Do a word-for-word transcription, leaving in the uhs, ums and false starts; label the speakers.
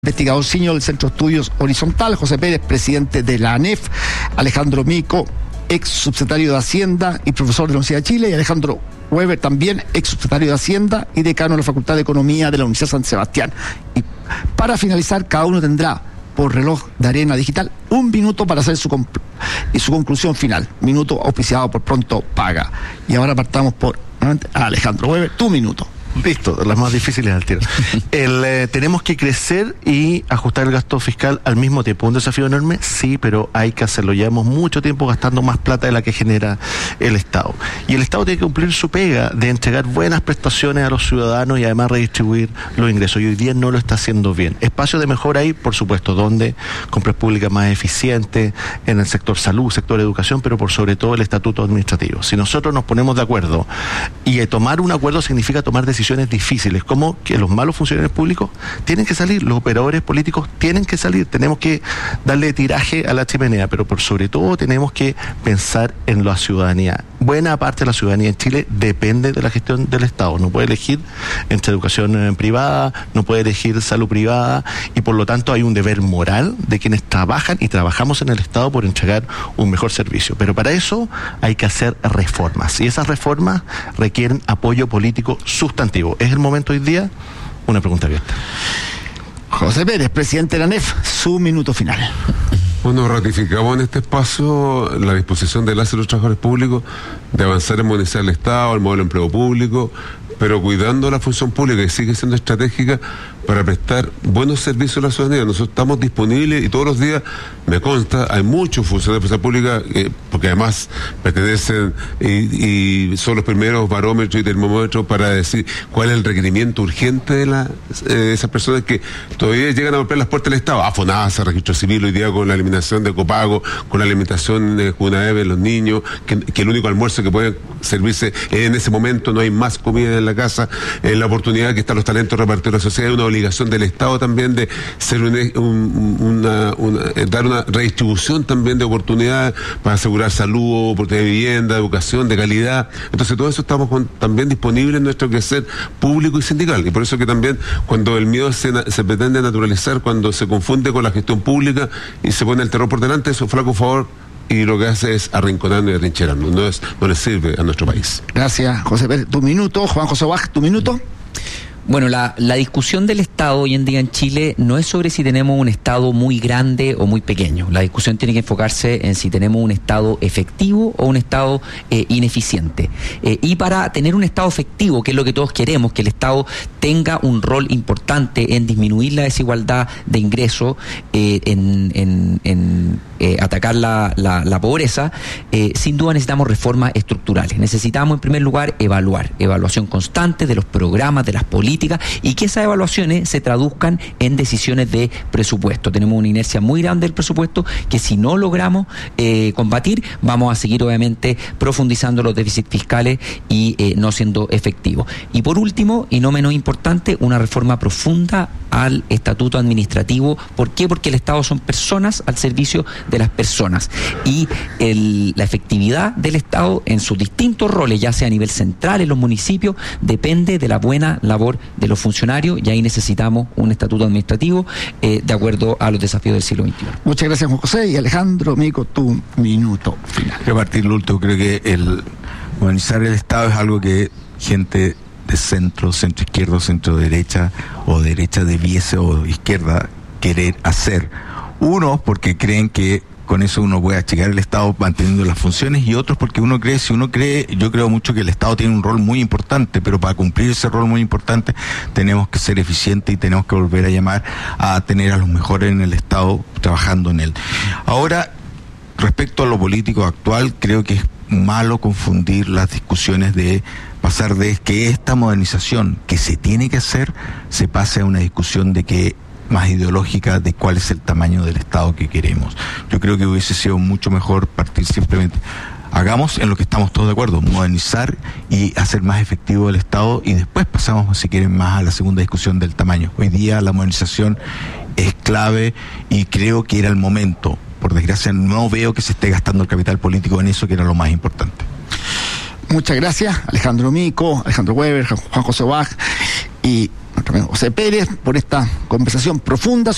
Speaker 1: Investigador senior del Centro de Estudios Horizontal, José Pérez, presidente de la A N E F, Alejandro Mico, ex subsecretario de Hacienda y profesor de la Universidad de Chile, y Alejandro Weber, también ex subsecretario de Hacienda y decano de la Facultad de Economía de la Universidad de San Sebastián. Y para finalizar, cada uno tendrá por reloj de arena digital un minuto para hacer su, compl- y su conclusión final. Minuto auspiciado por Pronto Paga. Y ahora partamos por Alejandro Weber, tu minuto.
Speaker 2: Listo, las más difíciles al tiro. El, eh, tenemos que crecer y ajustar el gasto fiscal al mismo tiempo. ¿Un desafío enorme? Sí, pero hay que hacerlo. Llevamos mucho tiempo gastando más plata de la que genera el Estado. Y el Estado tiene que cumplir su pega de entregar buenas prestaciones a los ciudadanos y además redistribuir los ingresos. Y hoy día no lo está haciendo bien. Espacio de mejora hay, por supuesto, donde compras públicas más eficientes, en el sector salud, sector educación, pero por sobre todo el estatuto administrativo. Si nosotros nos ponemos de acuerdo, y eh, tomar un acuerdo significa tomar decisiones decisiones difíciles, como que los malos funcionarios públicos tienen que salir, los operadores políticos tienen que salir, tenemos que darle tiraje a la chimenea, pero por sobre todo tenemos que pensar en la ciudadanía. Buena parte de la ciudadanía en Chile depende de la gestión del Estado, no puede elegir entre educación privada, no puede elegir salud privada, y por lo tanto hay un deber moral de quienes trabajan y trabajamos en el Estado por entregar un mejor servicio, pero para eso hay que hacer reformas, y esas reformas requieren apoyo político sustantivo. ¿Es el momento hoy día? Una pregunta abierta.
Speaker 1: José Pérez, presidente de la A N E F, su minuto final.
Speaker 3: Bueno, ratificamos en este espacio la disposición de las y los trabajadores públicos de avanzar en modernizar el Estado, el modelo de empleo público, pero cuidando la función pública, que sigue siendo estratégica para prestar buenos servicios a la ciudadanía. Nosotros estamos disponibles y todos los días, me consta, hay muchos funcionarios de la fuerza pública, eh, porque además pertenecen y, y son los primeros barómetros y termómetros para decir cuál es el requerimiento urgente de la, eh, esas personas que todavía llegan a golpear las puertas del Estado. A FONASA, Registro Civil, hoy día con la eliminación de copago, con la alimentación de Junaeve de los niños, que, que el único almuerzo que puede servirse en ese momento, no hay más comida en la casa, eh, la oportunidad que están los talentos repartidos a la sociedad, una obligación del Estado también de ser un, un, una, una, eh, dar una redistribución también de oportunidades para asegurar salud, oportunidad de vivienda, educación de calidad. Entonces todo eso estamos con, también disponibles en nuestro crecer público y sindical, y por eso que también cuando el miedo se, se pretende naturalizar, cuando se confunde con la gestión pública y se pone el terror por delante, eso flaco favor y lo que hace es arrinconarnos y atrincherarnos, no, es, no le sirve a nuestro país.
Speaker 1: Gracias, José Pérez. Tu minuto. Juan José Bach, tu minuto.
Speaker 4: Bueno, la, la discusión del Estado hoy en día en Chile no es sobre si tenemos un Estado muy grande o muy pequeño. La discusión tiene que enfocarse en si tenemos un Estado efectivo o un Estado eh, ineficiente. Eh, y para tener un Estado efectivo, que es lo que todos queremos, que el Estado tenga un rol importante en disminuir la desigualdad de ingresos, eh, en, en, en eh, atacar la, la, la pobreza, eh, sin duda necesitamos reformas estructurales. Necesitamos, en primer lugar, evaluar, evaluación constante de los programas, de las políticas, y que esas evaluaciones se traduzcan en decisiones de presupuesto. Tenemos una inercia muy grande del presupuesto que si no logramos eh, combatir, vamos a seguir obviamente profundizando los déficits fiscales y eh, no siendo efectivos. Y por último, y no menos importante, una reforma profunda al estatuto administrativo. ¿Por qué? Porque el Estado son personas al servicio de las personas, y el, la efectividad del Estado en sus distintos roles, ya sea a nivel central, en los municipios, depende de la buena labor de los funcionarios, y ahí necesitamos un estatuto administrativo eh, de acuerdo a los desafíos del siglo veintiuno.
Speaker 1: Muchas gracias, Juan José. Y Alejandro Mico, tu minuto final.
Speaker 5: Quiero partir lo último. Creo que el modernizar el Estado es algo que gente de centro, centro izquierdo, centro derecha o derecha debiese o izquierda querer hacer. Uno, porque creen que con eso uno puede achicar el Estado manteniendo las funciones, y otros porque uno cree, si uno cree, yo creo mucho que el Estado tiene un rol muy importante, pero para cumplir ese rol muy importante tenemos que ser eficientes y tenemos que volver a llamar a tener a los mejores en el Estado trabajando en él. Ahora, respecto a lo político actual, creo que es malo confundir las discusiones de pasar de que esta modernización que se tiene que hacer se pase a una discusión de que más ideológica de cuál es el tamaño del Estado que queremos. Yo creo que hubiese sido mucho mejor partir simplemente, hagamos en lo que estamos todos de acuerdo, modernizar y hacer más efectivo el Estado, y después pasamos, si quieren, más a la segunda discusión del tamaño. Hoy día la modernización es clave y creo que era el momento. Por desgracia no veo que se esté gastando el capital político en eso, que era lo más importante.
Speaker 1: Muchas gracias, Alejandro Mico, Alejandro Weber, Juan José Bach y José Pérez, por esta conversación profunda.